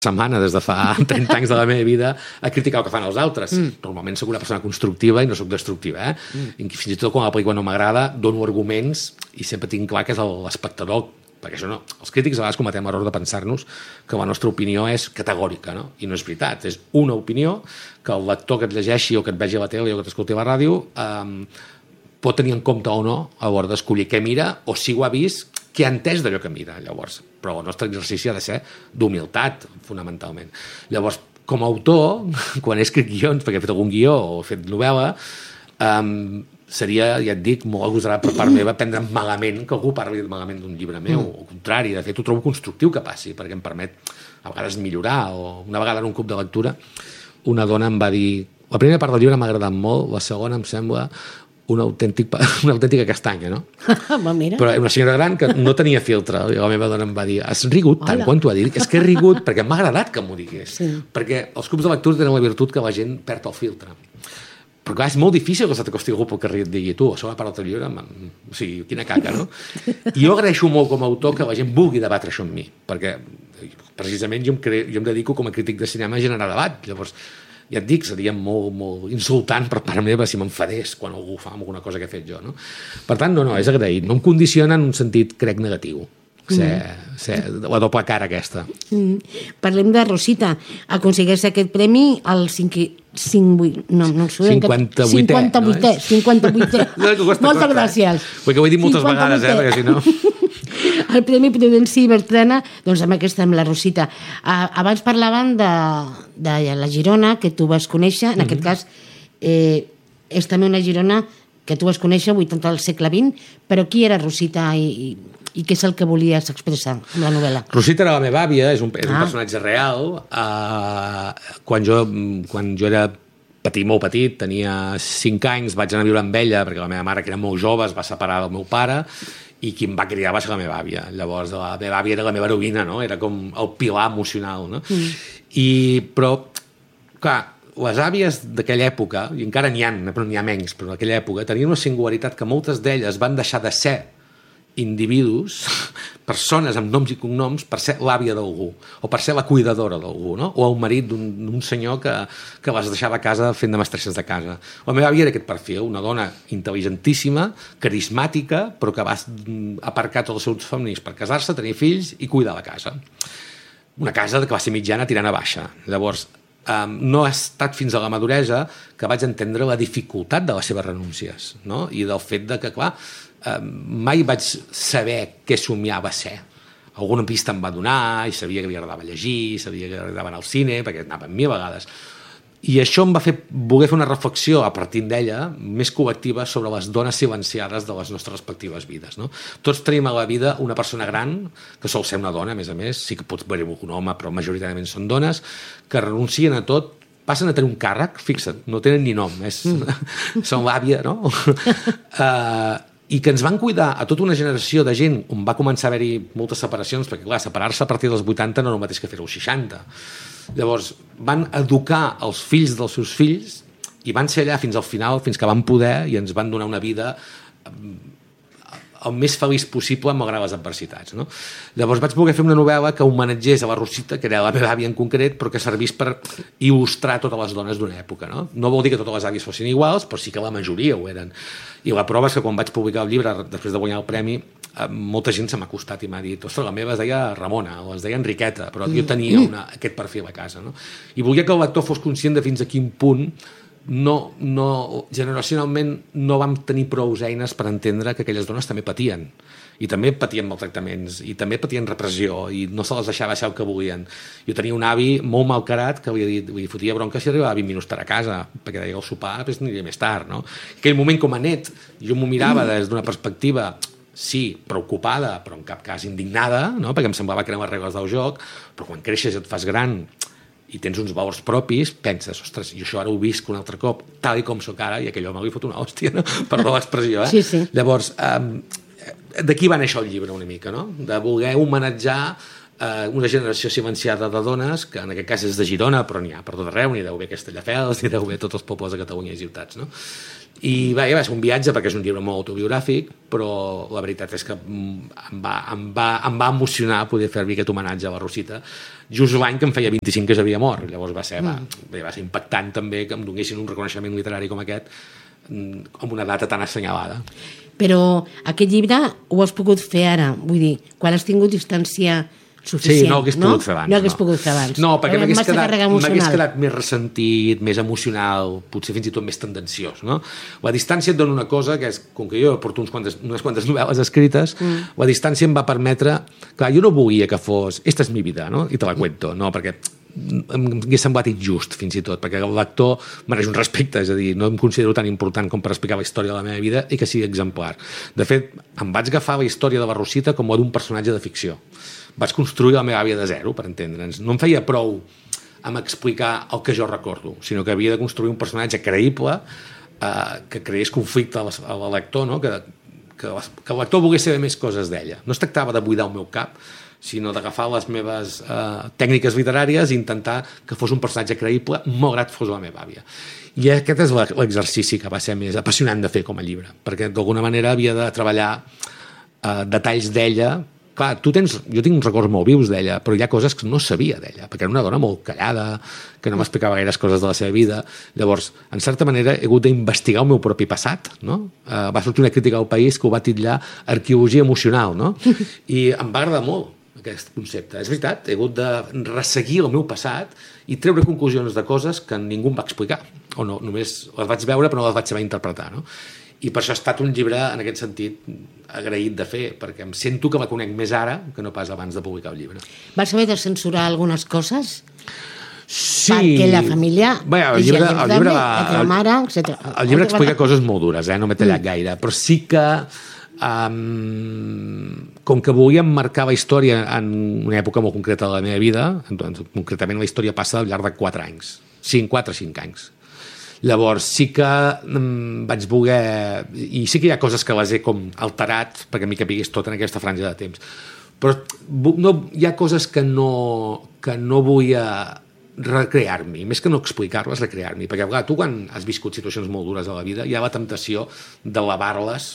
setmana des de fa 30 anys de la meva vida a criticar el que fan els altres. Normalment soc una persona constructiva i no soc destructiva. I fins i tot quan la pel·lícula no m'agrada dono arguments i sempre tinc clar que és l'espectador, perquè això no. Els crítics a vegades cometem l'error de pensar-nos que la nostra opinió és categòrica, no? I no és veritat. És una opinió que el lector que et llegeixi o que et vegi a la tele o que t'escolti a la ràdio pot tenir en compte o no a l'hora d'escollir què mira o si ho ha vist, què ha entès d'allò que mira, llavors. Però el nostre exercici ha de ser d'humilitat, fonamentalment. Llavors, com a autor, quan he escrit guions, perquè he fet algun guió o he fet novel·la, seria, ja et dic, molt agosarat per part meva prendre malament que algú parli malament d'un llibre meu, o al contrari, de fet ho trobo constructiu que passi, perquè em permet a vegades millorar, o una vegada en un club de lectura una dona em va dir, la primera part del llibre m'ha agradat molt, la segona em sembla una autèntica castanya, no? Mira. Però una senyora gran que no tenia filtre, i la meva dona em va dir, has rigut tant quan t'ho ha dit? És que he rigut perquè m'ha agradat que m'ho digués, perquè els clubs de lectura tenen la virtut que la gent perd el filtre. Però clar, és molt difícil que se t'acosti algú pel carrer i et digui tu, a segona part del teu llibre, o sigui, quina caca, no? I jo agraeixo molt com a autor que la gent vulgui debatre això amb mi, perquè precisament jo em dedico com a crític de cinema a generar debat. Llavors, ja et dic, seria molt, molt insultant per part meva si m'enfadés quan algú fa alguna cosa que he fet jo, no? Per tant, no, és agraït. No em condiciona en un sentit, crec, negatiu. La doble cara aquesta. Parlem de Rosita. Aconsegueix aquest premi al 58è. Moltes gràcies. Perquè ho he dit moltes vegades, perquè si no... El Premi Prudenci Bertrana, doncs amb aquesta, amb la Rosita. Abans parlaven de la Girona, que tu vas conèixer, en aquest cas és també una Girona que tu vas conèixer, 80 del segle XX, però qui era Rosita i què és el que volies expressar amb la novel·la? Rosita era la meva àvia, és un personatge real. Quan jo era molt petit, tenia 5 anys, vaig anar a viure amb ella, perquè la meva mare, que era molt jove, es va separar del meu pare, i qui em va criar va ser la meva àvia. Llavors, la meva àvia era la meva heroïna, no? Era com el pilar emocional, no? Però, clar, les àvies d'aquella època, i encara n'hi ha, però n'hi ha menys, però en aquella època, tenien una singularitat que moltes d'elles van deixar de ser individus, persones amb noms i cognoms, per ser l'àvia d'algú, o per ser la cuidadora d'algú, no? O el marit d'un senyor que les deixava a casa fent de mestresses de casa. La meva àvia era aquest perfil, una dona intel·ligentíssima, carismàtica, però que va aparcar tots els seus somnis per casar-se, tenir fills i cuidar la casa. Una casa de classe mitjana tirant a baixa. Llavors, no ha estat fins a la maduresa que vaig entendre la dificultat de les seves renúncies, no? I del fet de que, clar, mai vaig saber què somiava ser. Alguna pista em va donar i sabia que li agradava llegir, sabia que li agradava anar al cine, perquè anava amb mi a vegades. I això em va fer voler fer una reflexió a partir d'ella més col·lectiva sobre les dones silenciades de les nostres respectives vides, no? Tots tenim a la vida una persona gran, que sol ser una dona, a més, sí que pots veure un home, però majoritàriament són dones, que renuncien a tot, passen a tenir un càrrec, fixa't, no tenen ni nom, són l'àvia, no? I que ens van cuidar a tota una generació de gent on va començar a haver-hi moltes separacions, perquè clar, separar-se a partir dels 80 no és el mateix que fer-ho als 60. Llavors van educar els fills dels seus fills i van ser allà fins al final, fins que van poder, i ens van donar una vida el més feliç possible malgrat les adversitats, no? Llavors vaig voler fer una novel·la que homenatgés a la Rosita, que era la meva àvia en concret, però que servís per il·lustrar totes les dones d'una època, no? No vol dir que totes les àvies fossin iguals, però sí que la majoria ho eren. I la prova és que quan vaig publicar el llibre, després de guanyar el premi, molta gent se m'ha acostat i m'ha dit, ostres, la meva es deia Ramona, o es deia Enriqueta, però jo tenia aquest perfil a casa, no? I volia que el lector fos conscient de fins a quin punt generacionalment no vam tenir prou eines per entendre que aquelles dones també patien, i també patien maltractaments, i també patien repressió, i no se les deixava ser el que volien. Jo tenia un avi molt malcarat que li fotia bronca si arribava 20 minuts tard a casa, perquè deia el sopar després aniria més tard, no? En aquell moment, com a net, jo m'ho mirava des d'una perspectiva, sí, preocupada, però en cap cas indignada, no? Perquè em semblava que eren les regles del joc, però quan creixes i et fas gran i tens uns valors propis, penses, ostres, jo això ara ho visc un altre cop, tal i com sóc ara, i aquell home li fot una hòstia, no? Perdó l'expressió, Sí, sí. Llavors, d'aquí va néixer el llibre una mica, no? De voler homenatjar una generació silenciada de dones, que en aquest cas és de Girona, però n'hi ha per tot arreu, n'hi deu haver Castelldefels, n'hi deu haver tots els pobles de Catalunya i ciutats, no? I va ser un viatge perquè és un llibre molt autobiogràfic, però la veritat és que em va emocionar poder fer-li aquest homenatge a la Rosita just l'any que em feia 25 que s'havia mort. Llavors va ser impactant també que em donessin un reconeixement literari com aquest amb una data tan assenyalada. Però aquest llibre ho has pogut fer ara, vull dir, quan has tingut distància suficient. Sí, no ho hagués pogut fer abans. No hagués pogut fer abans. No, perquè m'hagués quedat més ressentit, més emocional, potser fins i tot més tendenciós, no? La distància et dona una cosa, que és, com que jo porto unes quantes novel·les escrites, la distància em va permetre... Clar, jo no volia que fos... Esta és mi vida, no? I te la cuento, no? Perquè em hauria semblat injust, fins i tot, perquè el lector mereix un respecte, és a dir, no em considero tan important com per explicar la història de la meva vida i que sigui exemplar. De fet, em vaig agafar la història de la Rosita com a d'un personatge de ficció. Vaig construir la meva àvia de zero, per entendre'ns. No em feia prou amb explicar el que jo recordo, sinó que havia de construir un personatge creïble que creés conflicte al lector, no? Que el lector volgués saber més coses d'ella. No es tractava de buidar el meu cap, sinó d'agafar les meves tècniques literàries i intentar que fos un personatge creïble, malgrat fos la meva àvia. I aquest és l'exercici que va ser més apassionant de fer com a llibre, perquè d'alguna manera havia de treballar detalls d'ella. Clar, jo tinc uns records molt vius d'ella, però hi ha coses que no sabia d'ella, perquè era una dona molt callada, que no m'explicava gaires coses de la seva vida. Llavors, en certa manera, he hagut d'investigar el meu propi passat, no? Va sortir una crítica al País que ho va titllar arqueologia emocional, no? I em va agradar molt aquest concepte. És veritat, he hagut de resseguir el meu passat i treure conclusions de coses que ningú em va explicar, o no, només les vaig veure però no les vaig saber interpretar, no? I per això ha estat un llibre, en aquest sentit, agraït de fer, perquè em sento que la conec més ara que no pas abans de publicar el llibre. Vas haver de censurar algunes coses? Sí. Perquè la família... Bé, el llibre la mare, etc. El llibre explica coses molt dures, no m'he tallat gaire, però sí que com que volíem marcar la història en una època molt concreta de la meva vida, doncs, concretament la història passa al llarg de 4 anys, 4 o 5 anys. Llavors sí que vaig voler... I sí que hi ha coses que les he com alterat perquè m'hi capigués tot en aquesta franja de temps. Però hi ha coses que no volia recrear-m'hi, més que no explicar-les, recrear-m'hi. Perquè clar, tu quan has viscut situacions molt dures a la vida hi ha la temptació d'elevar-les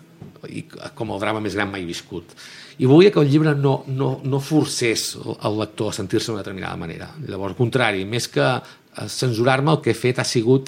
com el drama més gran mai viscut. I volia que el llibre no forcés el lector a sentir-se d'una determinada manera. Llavors, al contrari, més que censurar-me, el que he fet ha sigut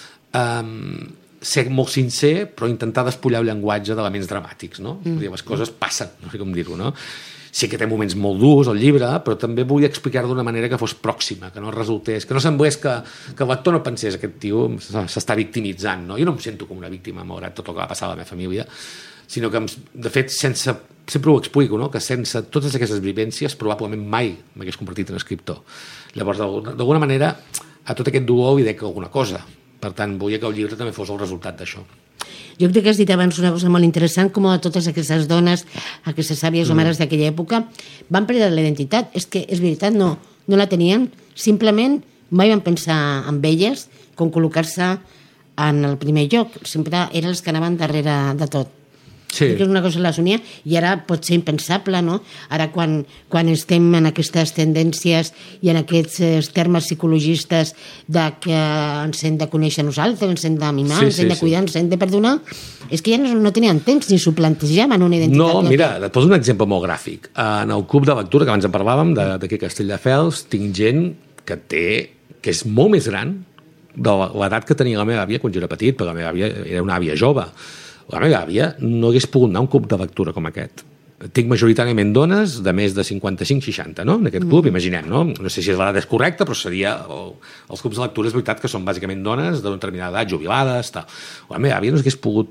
ser molt sincer, però intentar despullar el llenguatge d'elements dramàtics, no? Les coses passen, no sé com dir-ho, no? Sí que té moments molt durs el llibre, però també volia explicar-ho d'una manera que fos pròxima, que no resultés, que no semblés que el lector no pensés aquest tio s'està victimitzant, no? Jo no em sento com una víctima, malgrat tot el que va passar a la meva família, sinó que, de fet, sempre ho explico, no? Que sense totes aquestes vivències probablement mai m'hagués convertit en escriptor. Llavors, d'alguna manera, a tot aquest dolor hi dec alguna cosa. Per tant, volia que el llibre també fos el resultat d'això. Jo crec que has dit abans una cosa molt interessant, com a totes aquestes dones, aquestes àvies o mares d'aquella època, van perdre la identitat. És que, és veritat, no la tenien. Simplement mai van pensar en elles com col·locar-se en el primer lloc. Sempre eren els que anaven darrere de tot. Sí. Que és una cosa que les unia i ara pot ser impensable, no? Ara quan estem en aquestes tendències i en aquests termes psicologistes de que ens hem de conèixer nosaltres, ens hem de mimar, ens hem de cuidar, ens hem de perdonar, és que ja no tenien temps ni s'ho plantejaven una identitat. No, mira, et poso un exemple molt gràfic. En el club de lectura que abans en parlàvem, d'aquí a Castelldefels, tinc gent que és molt més gran de l'edat que tenia la meva àvia quan jo era petit, perquè la meva àvia era una àvia jove. La meva àvia no hagués pogut anar a un club de lectura com aquest. Tinc majoritàriament dones de més de 55-60, no? En aquest club, imaginem, no? No sé si l'edat és correcta, però seria... Els clubs de lectura és veritat que són bàsicament dones d'una determinada edat, jubilades, tal. La meva àvia no hagués pogut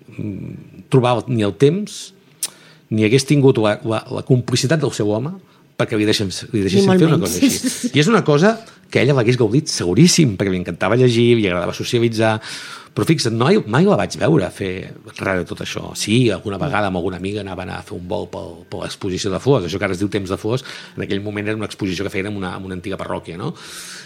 trobar ni el temps ni hagués tingut la complicitat del seu home perquè li deixessin fer una cosa així. I és una cosa que ella l'hagués gaudit seguríssim, perquè li encantava llegir, li agradava socialitzar, però fixa't, mai la vaig veure fer res de tot això. Sí, alguna vegada amb alguna amiga anaven a fer un vol per l'exposició de flors, això que ara es diu Temps de Flors, en aquell moment era una exposició que feien en una antiga parròquia, no?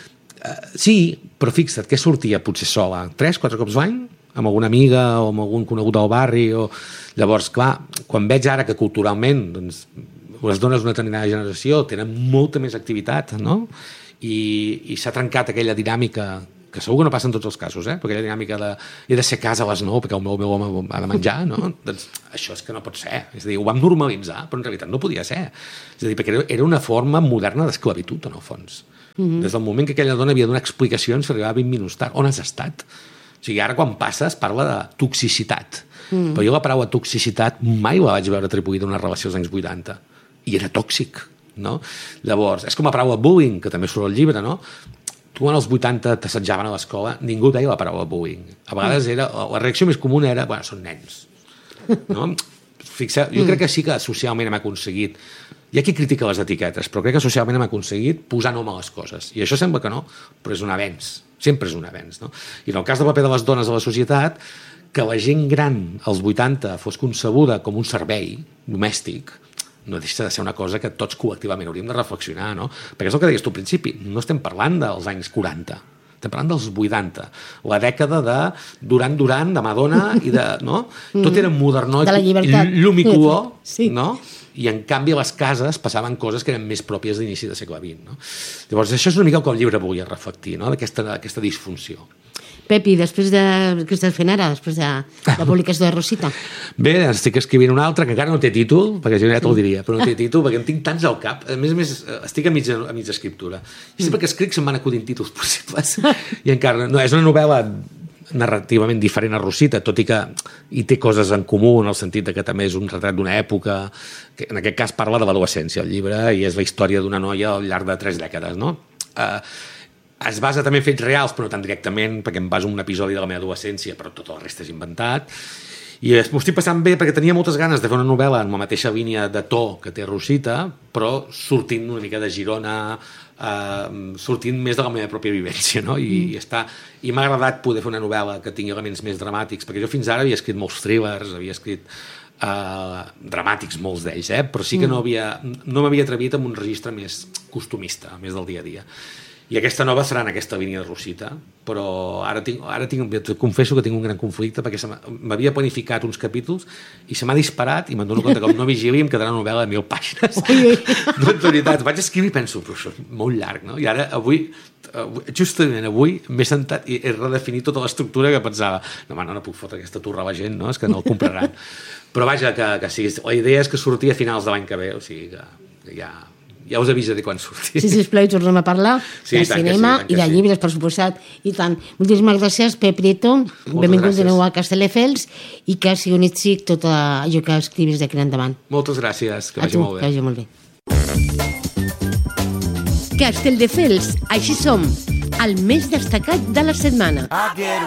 Sí, però fixa't, que sortia potser sola 3-4 cops l'any, amb alguna amiga o amb algun conegut del barri, Llavors, clar, quan veig ara que culturalment, doncs, les dones d'una determinada generació tenen molta més activitat, no? I s'ha trencat aquella dinàmica, que segur que no passa en tots els casos, però aquella dinàmica de he de ser a casa a les 9 perquè el meu home ha de menjar, no? Doncs això és que no pot ser. És a dir, ho vam normalitzar, però en realitat no podia ser. És a dir, perquè era una forma moderna d'esclavitud, en el fons. Des del moment que aquella dona havia de donar explicacions arribava 20 minuts tard. On has estat? O sigui, ara quan passa es parla de toxicitat. Però jo la paraula toxicitat mai la vaig veure atribuïda a una relació dels anys 80. I era tòxic, no? Llavors, és com la paraula bullying, que també surt al llibre, no? Tu en els 80 t'assetjaven a l'escola, ningú deia la paraula bullying. A vegades la reacció més comuna era, bueno, són nens. No? Fixeu, jo crec que sí que socialment hem aconseguit, hi ha qui critica les etiquetes, però crec que socialment hem aconseguit posar nom a les coses. I això sembla que no, però és un avenç. Sempre és un avenç, no? I en el cas del paper de les dones a la societat, que la gent gran als 80 fos concebuda com un servei domèstic, no deixa de ser una cosa que tots col·lectivament hauríem de reflexionar, no? Perquè és el que deies tu al principi, no estem parlant dels anys 40, estem parlant dels 80, la dècada de Duran Duran, de Madonna i de... no? Tot era modernó i llumicolor, sí. No? I en canvi a les cases passaven coses que eren més pròpies d'inici del segle XX, no? Llavors això és una mica el que el llibre volia reflectir, no? D'aquesta disfunció. Pepi, després de... què estàs fent ara, després de la publicació de Rosita? Bé, estic escrivint una altra que encara no té títol, perquè jo ja te'l diria, però no té títol perquè en tinc tants al cap. A més, estic a mitja escriptura. I sempre que escric se'm van acudint títols possibles. I encara no, és una novel·la narrativament diferent a Rosita, tot i que hi té coses en comú en el sentit que també és un retrat d'una època, que en aquest cas parla de l'adolescència, el llibre, i és la història d'una noia al llarg de 3 dècades, no? Es basa també en fets reals, però no tan directament, perquè em baso en un episodi de la meva adolescència, però tot el reste és inventat. I m'ho estic passant bé perquè tenia moltes ganes de fer una novel·la en la mateixa línia de to que té Rosita, però sortint una mica de Girona, sortint més de la meva pròpia vivència, no? I m'ha agradat poder fer una novel·la que tingui elements més dramàtics, perquè jo fins ara havia escrit molts thrillers, havia escrit dramàtics, molts d'ells, però sí que no m'havia atrevit amb un registre més costumista, més del dia a dia. I aquesta nova serà en aquesta línia de Rosita, però ara confesso que tinc un gran conflicte perquè m'havia planificat uns capítols i se m'ha disparat i me'n dono compte que com no vigili em quedarà una novel·la de 1.000 pàgines. Doncs, veritat, vaig escriure i penso, però això és molt llarg, no? I ara, justament avui, m'he sentat i he redefinit tota l'estructura que pensava, no puc fotre aquesta turra a la gent, no? És que no el compraran. Però vaja, que sí, la idea és que surti a finals de l'any que ve, o sigui que ja us avisaré quan surti. Sí, sisplau, tornem a parlar de cinema i de llibres, per suposat. I tant. Moltíssimes gràcies, Pep Prieto. Benvingut de nou a Castelldefels i que sigui un èxit tot allò que escrivis d'aquí endavant. Moltes gràcies, que vagi molt bé. Que vagi molt bé. Castelldefels, així som, el més destacat de la setmana.